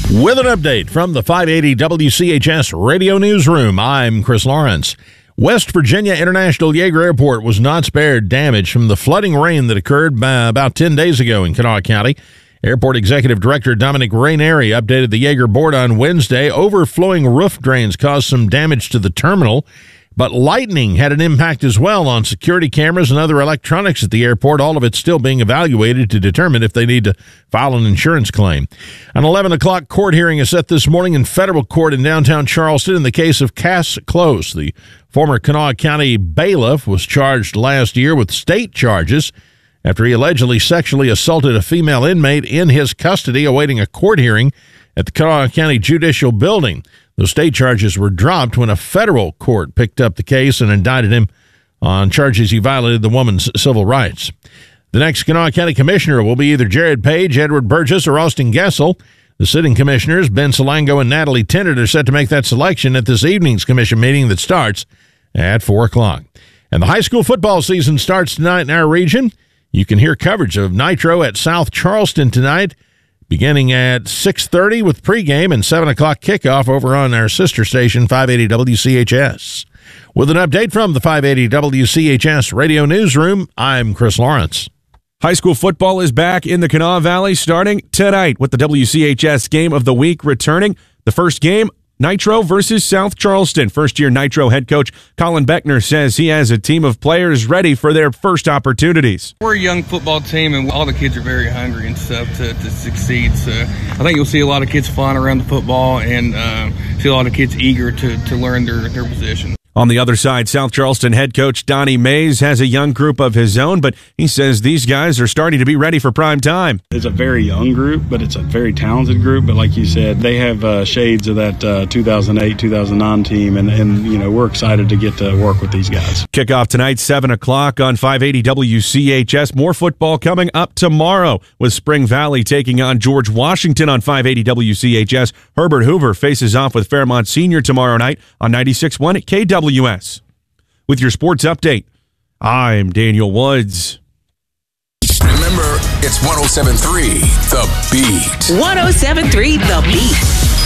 With an update from the 580 WCHS Radio Newsroom, I'm Chris Lawrence. West Virginia International Yeager Airport was not spared damage from the flooding rain that occurred about 10 days ago in Kanawha County. Airport Executive Director Dominic Raineri updated the Yeager board on Wednesday. Overflowing roof drains caused some damage to the terminal, but lightning had an impact as well on security cameras and other electronics at the airport, all of it still being evaluated to determine if they need to file an insurance claim. An 11 o'clock court hearing is set this morning in federal court in downtown Charleston in the case of Cass Close. The former Kanawha County bailiff was charged last year with state charges after he allegedly sexually assaulted a female inmate in his custody awaiting a court hearing at the Kanawha County Judicial Building. Those state charges were dropped when a federal court picked up the case and indicted him on charges he violated the woman's civil rights. The next Kanawha County Commissioner will be either Jared Page, Edward Burgess, or Austin Gessel. The sitting commissioners, Ben Salango and Natalie Tennant, are set to make that selection at this evening's commission meeting that starts at 4 o'clock. And the high school football season starts tonight in our region. You can hear coverage of Nitro at South Charleston tonight, beginning at 6:30 with pregame and 7 o'clock kickoff over on our sister station, 580 WCHS. With an update from the 580 WCHS Radio Newsroom, I'm Chris Lawrence. High school football is back in the Kanawha Valley starting tonight with the WCHS Game of the Week returning. The first game, Nitro versus South Charleston. First-year Nitro head coach Colin Beckner says he has a team of players ready for their first opportunities. We're a young football team, and all the kids are very hungry and stuff to succeed. So I think you'll see a lot of kids flying around the football and see a lot of kids eager to learn their position. On the other side, South Charleston head coach Donnie Mays has a young group of his own, but he says these guys are starting to be ready for prime time. It's a very young group, but it's a very talented group. But like you said, they have shades of that 2008, 2009 team, and you know, we're excited to get to work with these guys. Kickoff tonight, 7 o'clock on 580 WCHS. More football coming up tomorrow with Spring Valley taking on George Washington on 580 WCHS. Herbert Hoover faces off with Fairmont Senior tomorrow night on 96.1 at KWS. With your sports update, I'm Daniel Woods. Remember, it's 107.3 The Beat. 107.3 The Beat.